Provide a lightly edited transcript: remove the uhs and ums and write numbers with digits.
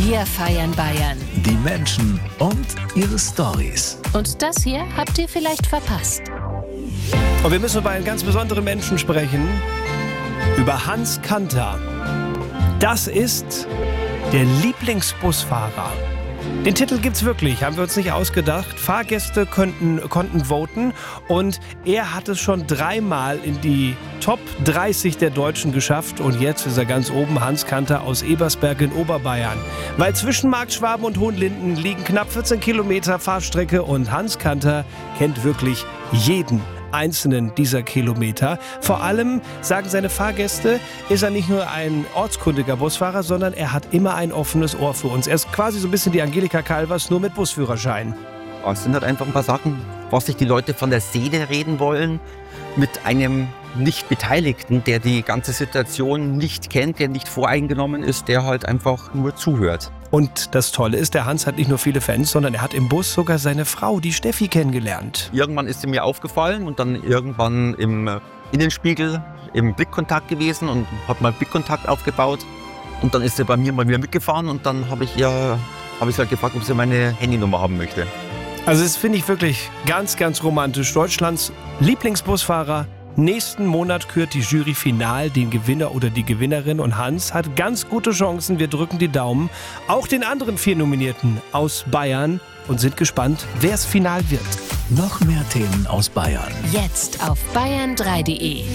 Wir feiern Bayern. Die Menschen und ihre Storys. Und das hier habt ihr vielleicht verpasst. Und wir müssen über einen ganz besonderen Menschen sprechen. Über Hans Kanter. Das ist der Lieblingsbusfahrer. Den Titel gibt's wirklich, haben wir uns nicht ausgedacht. Fahrgäste konnten voten und er hat es schon 3-mal in die Top 30 der Deutschen geschafft und jetzt ist er ganz oben, Hans Kanter aus Ebersberg in Oberbayern. Weil zwischen Marktschwaben und Hohenlinden liegen knapp 14 Kilometer Fahrstrecke und Hans Kanter kennt wirklich jeden einzelnen dieser Kilometer. Vor allem, sagen seine Fahrgäste, ist er nicht nur ein ortskundiger Busfahrer, sondern er hat immer ein offenes Ohr für uns. Er ist quasi so ein bisschen die Angelika Calvers, nur mit Busführerschein. Es sind halt einfach ein paar Sachen, was sich die Leute von der Seele reden wollen, mit einem Nicht-Beteiligten, der die ganze Situation nicht kennt, der nicht voreingenommen ist, der halt einfach nur zuhört. Und das Tolle ist, der Hans hat nicht nur viele Fans, sondern er hat im Bus sogar seine Frau, die Steffi, kennengelernt. Irgendwann ist sie mir aufgefallen und dann irgendwann im Innenspiegel im Blickkontakt gewesen und hat mal Blickkontakt aufgebaut. Und dann ist sie bei mir mal wieder mitgefahren und dann habe ich sie halt gefragt, ob sie meine Handynummer haben möchte. Also das finde ich wirklich ganz, ganz romantisch. Deutschlands Lieblingsbusfahrer. Nächsten Monat kürt die Jury final den Gewinner oder die Gewinnerin und Hans hat ganz gute Chancen. Wir drücken die Daumen. Auch den anderen 4 Nominierten aus Bayern und sind gespannt, wer es final wird. Noch mehr Themen aus Bayern. Jetzt auf bayern3.de.